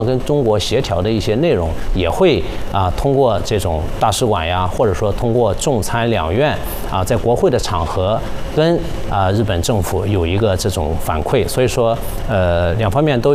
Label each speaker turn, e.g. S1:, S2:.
S1: 跟中国协调的一些内容，也会通过这种大使馆呀，或者说通过众参两院在国会的场合跟日本政府有一个这种反馈，所以说两方面都